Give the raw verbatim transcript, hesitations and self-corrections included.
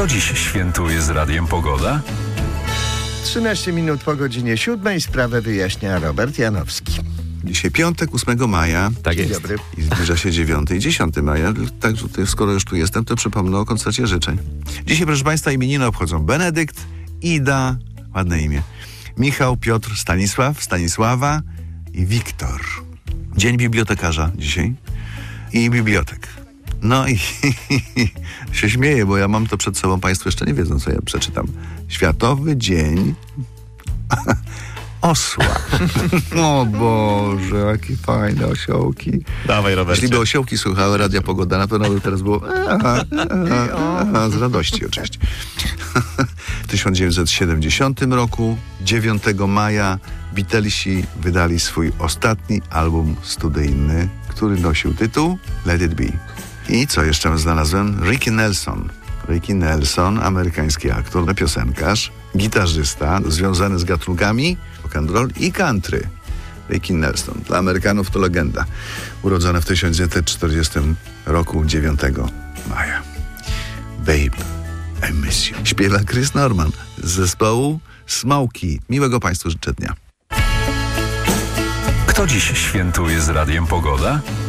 Kto dziś świętuje z Radiem Pogoda? trzynaście minut po godzinie siódmej. Sprawę wyjaśnia Robert Janowski. Dzisiaj piątek, ósmego maja. Tak Dzień jest. dobry. I zbliża się dziewiąty i dziesiąty maja. Także tutaj, skoro już tu jestem, to przypomnę o koncercie życzeń. Dzisiaj, proszę Państwa, imieniny obchodzą Benedykt, Ida, ładne imię, Michał, Piotr, Stanisław, Stanisława i Wiktor. Dzień bibliotekarza dzisiaj i bibliotek. No i się śmieję, bo ja mam to przed sobą, Państwo jeszcze nie wiedzą, co ja przeczytam. Światowy Dzień Osła. O Boże, jakie fajne osiołki. Dawaj, Robercie. Jeśli by osiołki słuchały Radia Pogoda, na pewno by teraz było aha, aha, aha, z radości oczywiście. W tysiąc dziewięćset siedemdziesiątym roku, dziewiątego maja, Beatlesi wydali swój ostatni album studyjny, który nosił tytuł Let It Be. I co jeszcze znalazłem? Ricky Nelson. Ricky Nelson, amerykański aktor, piosenkarz, gitarzysta, związany z gatunkami rock and roll i country. Ricky Nelson. Dla Amerykanów to legenda. Urodzony w tysiąc dziewięćset czterdziestym roku, dziewiątego maja. Babe, I miss you. Śpiewa Chris Norman z zespołu Smokey. Miłego Państwu życzę dnia. Kto dziś świętuje z Radiem Pogoda?